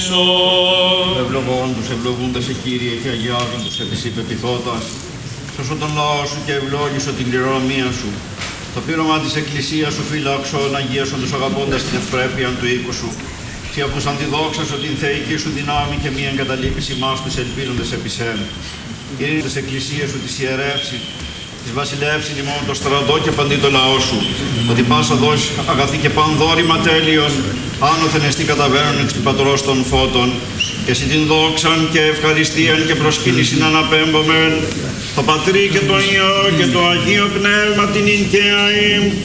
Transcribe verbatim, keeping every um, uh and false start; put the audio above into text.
Ευλογών τους ευλογούντας σε Κύριε και αγιάζουν τους επί σοι πεποιθώτας. Σώσον τον λαό σου και ευλόγησον την κληρονομία σου. Το πείρωμα της Εκκλησίας σου φύλαξον, αγίασον τους αγαπώντας την ευπρέπεια του οίκου σου. Τι από τους αντιδόξασον την θεϊκή σου δυνάμει και μη εγκαταλείπεις ημάς τους ελπίζοντες επί σέν. Κύριε της Εκκλησίας σου της ιερεύσει, της βασιλεύσιν ημών το στρατό και παντή το λαό σου, ότι πάσα δώσει αγαθή και πανδόρημα τέλειον, άνωθεν εστί καταβαίνουν εξ του πατρός των φώτων, και συ την δόξαν και ευχαριστίαν και προσκύνησιν αναπέμπομεν, το Πατρί και το Υιό και το Αγίο Πνεύμα την ειν και αΐμ.